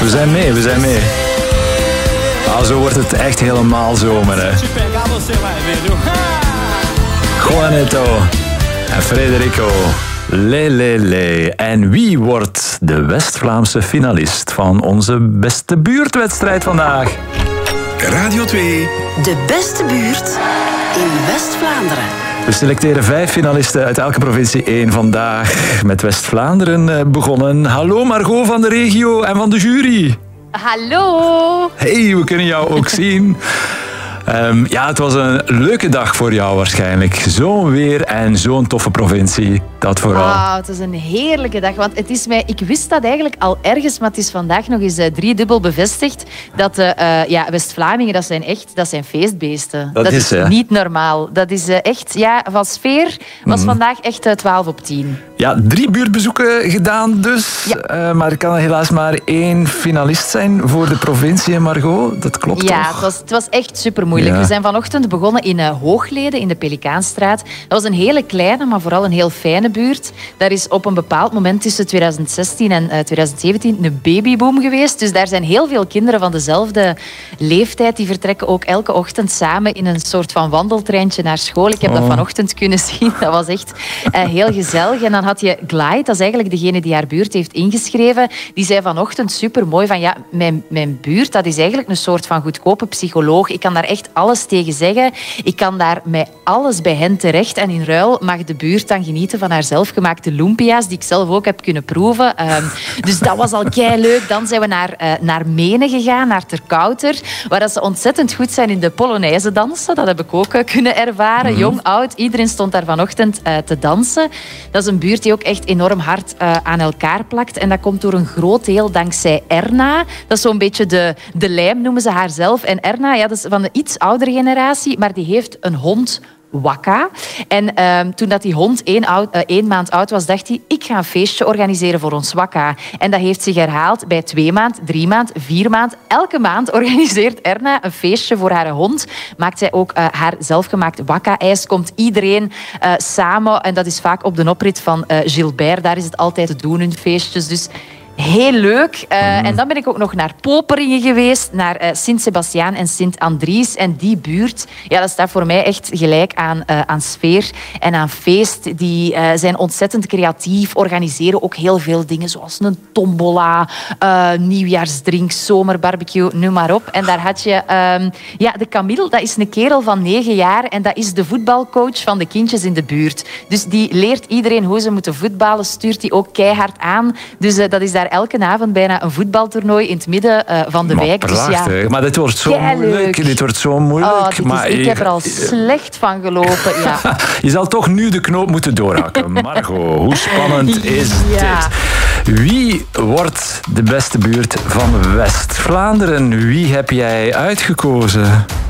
We zijn mee. Zo wordt het echt helemaal zomer, hè. Juanetto en Frederico. Le. En wie wordt de West-Vlaamse finalist van onze beste buurtwedstrijd vandaag? Radio 2. De beste buurt in West-Vlaanderen. We selecteren 5 finalisten uit elke provincie 1 vandaag. Met West-Vlaanderen begonnen. Hallo Margot van de regio en van de jury. Hallo. Hey, we kunnen jou ook zien. Het was een leuke dag voor jou waarschijnlijk. Zo'n weer en zo'n toffe provincie. Dat vooral. Het is een heerlijke dag. Want het is ik wist dat eigenlijk al ergens, maar het is vandaag nog eens driedubbel bevestigd dat West-Vlamingen, dat zijn feestbeesten. Dat is niet normaal. Dat is echt, van sfeer was vandaag echt 12 op 10. Ja, 3 buurtbezoeken gedaan dus. Ja. Maar er kan helaas maar 1 finalist zijn voor de provincie, Margot. Dat klopt toch? Ja, het was echt super moeilijk. Ja. We zijn vanochtend begonnen in Hoogleden, in de Pelikaanstraat. Dat was een hele kleine, maar vooral een heel fijne buurt. Daar is op een bepaald moment tussen 2016 en 2017 een babyboom geweest. Dus daar zijn heel veel kinderen van dezelfde leeftijd. Die vertrekken ook elke ochtend samen in een soort van wandeltreintje naar school. Ik heb dat vanochtend kunnen zien. Dat was echt heel gezellig. En dan had je Glide, dat is eigenlijk degene die haar buurt heeft ingeschreven. Die zei vanochtend supermooi van mijn buurt, dat is eigenlijk een soort van goedkope psycholoog. Ik kan daar echt alles tegen zeggen. Ik kan daar met alles bij hen terecht. En in ruil mag de buurt dan genieten van haar zelfgemaakte lumpia's, die ik zelf ook heb kunnen proeven. Dus dat was al keileuk. Dan zijn we naar Menen gegaan, naar Terkouter, waar dat ze ontzettend goed zijn in de Polonaise dansen. Dat heb ik ook kunnen ervaren. Jong, oud, iedereen stond daar vanochtend te dansen. Dat is een buurt die ook echt enorm hard aan elkaar plakt. En dat komt door een groot deel dankzij Erna. Dat is zo'n beetje de lijm, noemen ze haar zelf. En Erna, dat is van de iets oudere generatie, maar die heeft een hond, Wakka. En toen dat die hond 1 maand oud was, dacht hij, ik ga een feestje organiseren voor ons Wakka. En dat heeft zich herhaald bij 2 maand, 3 maand, 4 maand. Elke maand organiseert Erna een feestje voor haar hond. Maakt zij ook haar zelfgemaakt Wakka-ijs. Komt iedereen samen. En dat is vaak op de oprit van Gilbert. Daar is het altijd te doen, hun feestjes. Dus heel leuk. En dan ben ik ook nog naar Poperingen geweest, naar Sint-Sebastiaan en Sint-Andries. En die buurt, dat staat voor mij echt gelijk aan sfeer en aan feest. Die zijn ontzettend creatief, organiseren ook heel veel dingen, zoals een tombola, nieuwjaarsdrink, zomerbarbecue, noem maar op. En daar had je de Camille, dat is een kerel van 9 jaar en dat is de voetbalcoach van de kindjes in de buurt. Dus die leert iedereen hoe ze moeten voetballen, stuurt die ook keihard aan. Dus dat is daar elke avond bijna een voetbaltoernooi in het midden van de wijk. Prachtig. Dus maar dit wordt zo moeilijk. Dit wordt zo moeilijk. Ik heb er al slecht van gelopen. Ja. Je zal toch nu de knoop moeten doorhakken. Margot, hoe spannend is dit? Wie wordt de beste buurt van West-Vlaanderen? Wie heb jij uitgekozen?